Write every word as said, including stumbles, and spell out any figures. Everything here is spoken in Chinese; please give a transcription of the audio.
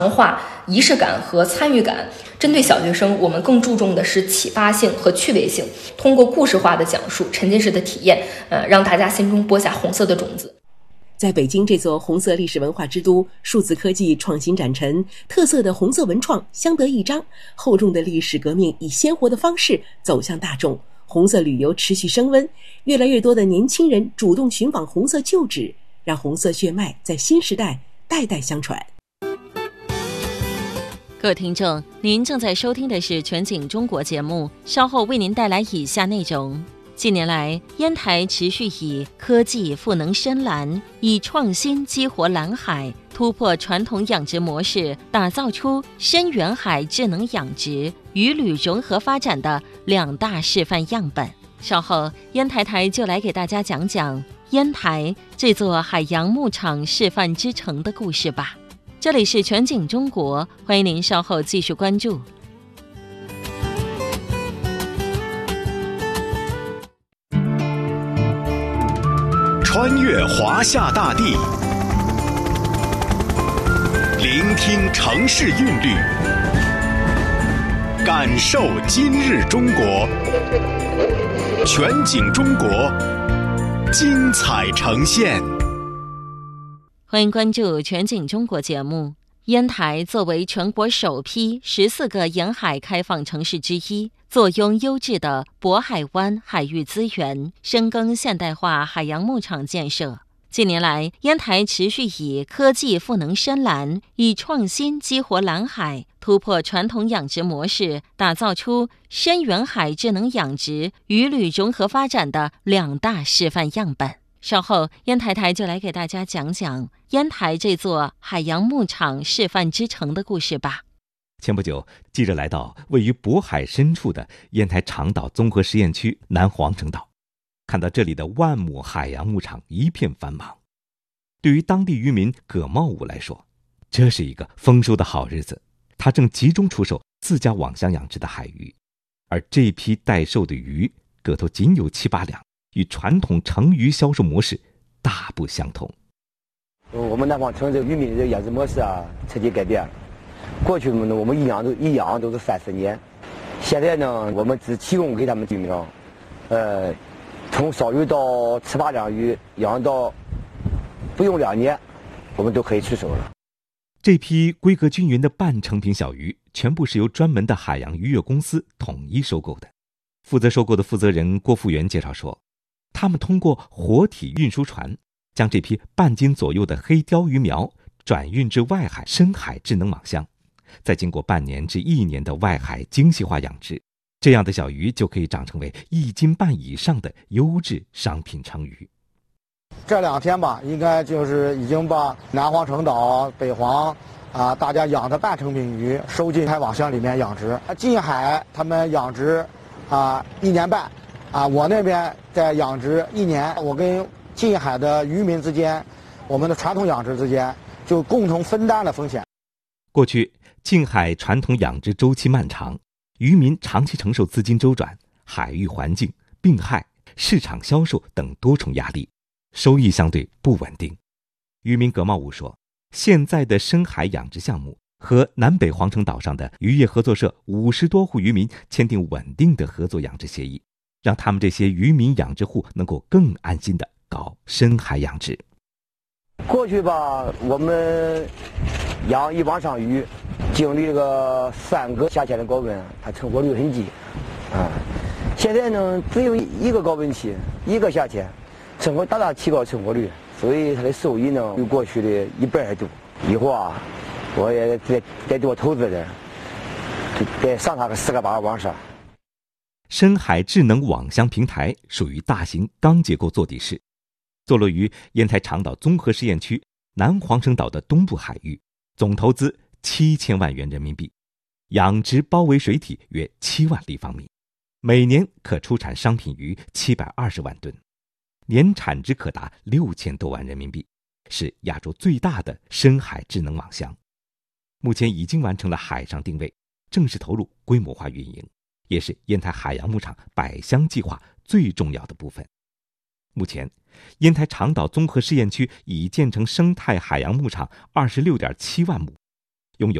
化、仪式感和参与感。针对小学生，我们更注重的是启发性和趣味性，通过故事化的讲述、沉浸式的体验，呃，让大家心中播下红色的种子。 在北京这座红色历史文化之都，数字科技创新展陈，特色的红色文创相得益彰，厚重的历史革命以鲜活的方式走向大众，红色旅游持续升温，越来越多的年轻人主动寻访红色旧址，让红色血脉在新时代代代相传。 各位听众，您正在收听的是全景中国节目，稍后为您带来以下内容。近年来，烟台持续以科技赋能深蓝，以创新激活蓝海，突破传统养殖模式，打造出深远海智能养殖、鱼旅融合发展的两大示范样本。稍后，烟台台就来给大家讲讲烟台这座海洋牧场示范之城的故事吧。这里是全景中国，欢迎您稍后继续关注。 穿越华夏大地，聆听城市韵律，感受今日中国。全景中国，精彩呈现。 欢迎关注全景中国节目。烟台作为全国首批十四个沿海开放城市之一，坐拥优质的渤海湾海域资源，深耕现代化海洋牧场建设。近年来，烟台持续以科技赋能深蓝，以创新激活蓝海，突破传统养殖模式，打造出深远海智能养殖、鱼旅融合发展的两大示范样本。稍后，烟台台就来给大家讲讲烟台这座海洋牧场示范之城的故事吧。 前不久，记者来到位于渤海深处的烟台长岛综合实验区南黄城岛，看到这里的万亩海洋牧场一片繁忙。对于当地渔民葛茂武来说，这是一个丰收的好日子，他正集中出售自家网箱养殖的海鱼，而这批待售的鱼个头仅有七八两，与传统成鱼销售模式大不相同。 我们南方城这个渔民的养殖模式啊，彻底改变了。过去呢，我们一养都一养都是三四年，现在呢，我们只提供给他们渔民，呃，从烧鱼到七八两鱼，养到不用两年，我们都可以出手了。 这批规格均匀的半成品小鱼，全部是由专门的海洋渔业公司统一收购的。负责收购的负责人郭富元介绍说，他们通过活体运输船，将这批半斤左右的黑鲷鱼苗转运至外海深海智能网箱，再经过半年至一年的外海精细化养殖，这样的小鱼就可以长成为一斤半以上的优质商品成鱼。 这两天吧，应该就是已经把南黄城岛、北黄啊，大家养的半成品鱼收进海网箱里面养殖。近海他们养殖啊一年半，啊，我那边在养殖一年，我跟近海的渔民之间，我们的传统养殖之间就共同分担了风险。 过去近海传统养殖周期漫长，渔民长期承受资金周转、海域环境、病害、市场销售等多重压力，收益相对不稳定。渔民葛茂武说，现在的深海养殖项目和南北黄城岛上的渔业合作社五十多户渔民签订稳定的合作养殖协议，让他们这些渔民养殖户能够更安心地搞深海养殖。 过去吧，我们养一网上鱼，经历个三个夏天的高温，它成活率很低啊。现在呢，只有一个高温期，一个夏天，成活大大提高成活率，所以它的收益呢，比过去的一半还多。以后啊，我也再再多投资点，再上它个十个八个网上。 深海智能网箱平台属于大型钢结构座底式，坐落于烟台长岛综合实验区南黄城岛的东部海域，总投资七千万元人民币，养殖包围水体约七万立方米，每年可出产商品鱼七百二十万吨，年产值可达六千多万人民币，是亚洲最大的深海智能网箱。目前已经完成了海上定位，正式投入规模化运营，也是烟台海洋牧场百箱计划最重要的部分。目前，烟台长岛综合试验区已建成生态海洋牧场二十六点七万亩，